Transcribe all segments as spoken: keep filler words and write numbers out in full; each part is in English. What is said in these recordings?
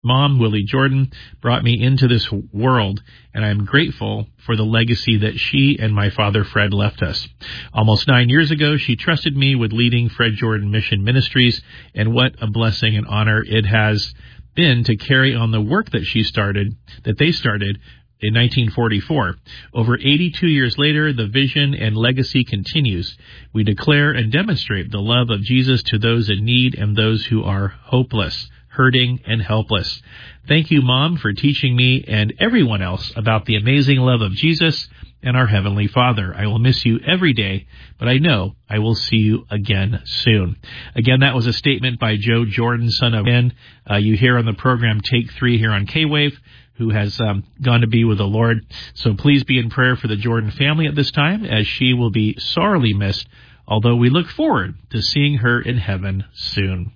Mom, Willie Jordan, brought me into this world, and I'm grateful for the legacy that she and my father Fred left us. Almost nine years ago, she trusted me with leading Fred Jordan Mission Ministries, and what a blessing and honor it has been to carry on the work that she started, that they started in nineteen forty-four. Over eighty-two years later, the vision and legacy continues. We declare and demonstrate the love of Jesus to those in need and those who are hopeless, hurting, and helpless. Thank you, Mom, for teaching me and everyone else about the amazing love of Jesus and our Heavenly Father. I will miss you every day, but I know I will see you again soon. Again, that was a statement by Joe Jordan, son of Ben. Uh, you hear on the program Take Three here on K-Wave, who has um, gone to be with the Lord. So please be in prayer for the Jordan family at this time, as she will be sorely missed, although we look forward to seeing her in heaven soon.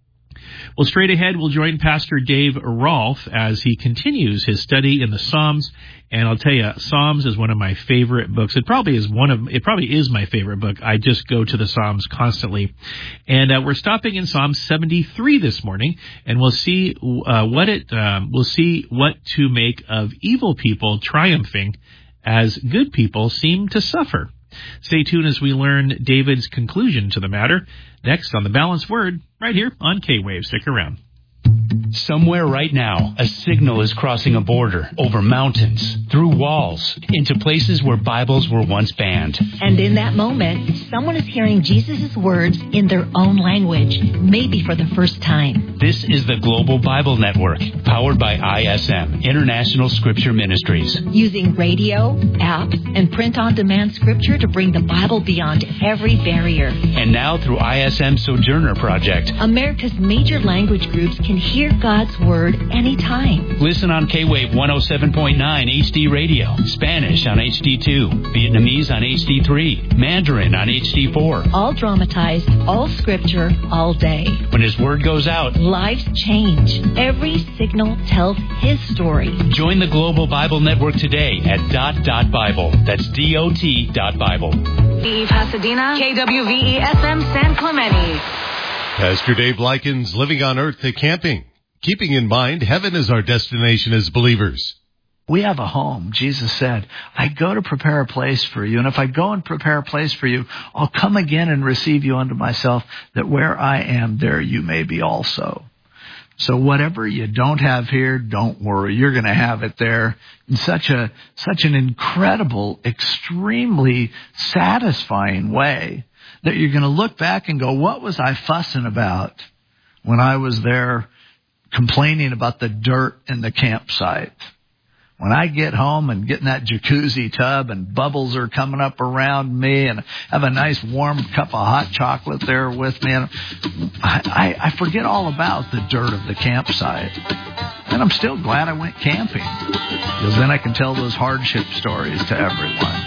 Well, straight ahead, we'll join Pastor Dave Rolfe as he continues his study in the Psalms. And I'll tell you, Psalms is one of my favorite books. It probably is one of, it probably is my favorite book. I just go to the Psalms constantly. And uh, we're stopping in Psalm seventy-three this morning, and we'll see uh, what it, um, we'll see what to make of evil people triumphing as good people seem to suffer. Stay tuned as we learn David's conclusion to the matter. Next on The Balanced Word, right here on K-Wave. Stick around. Somewhere right now, a signal is crossing a border, over mountains, through walls, into places where Bibles were once banned. And in that moment, someone is hearing Jesus' words in their own language, maybe for the first time. This is the Global Bible Network, powered by I S M, International Scripture Ministries. Using radio, apps, and print-on-demand scripture to bring the Bible beyond every barrier. And now through I S M Sojourner Project, America's major language groups can hear God's Word anytime. Listen on K-Wave one oh seven point nine H D Radio, Spanish on H D two, Vietnamese on H D three, Mandarin on H D four. All dramatized, all scripture, all day. When His Word goes out, lives change. Every signal tells His story. Join the Global Bible Network today at dot dot Bible. That's D O T dot Bible. V E Pasadena, K W V E S M San Clemente. Pastor Dave likens living on earth to camping, keeping in mind heaven is our destination as believers. We have a home. Jesus said, I go to prepare a place for you. And if I go and prepare a place for you, I'll come again and receive you unto myself, that where I am, there you may be also. So whatever you don't have here, don't worry. You're going to have it there in such a such an incredible, extremely satisfying way that you're going to look back and go, what was I fussing about when I was there complaining about the dirt in the campsite? When I get home and get in that jacuzzi tub and bubbles are coming up around me and have a nice warm cup of hot chocolate there with me, and I, I, I forget all about the dirt of the campsite. And I'm still glad I went camping, because then I can tell those hardship stories to everyone.